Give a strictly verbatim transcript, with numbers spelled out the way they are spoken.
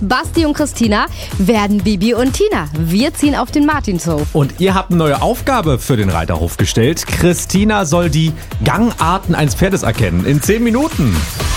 Basti und Christina werden Bibi und Tina. Wir ziehen auf den Martinshof. Und ihr habt eine neue Aufgabe für den Reiterhof gestellt. Christina soll die Gangarten eines Pferdes erkennen. In zehn Minuten.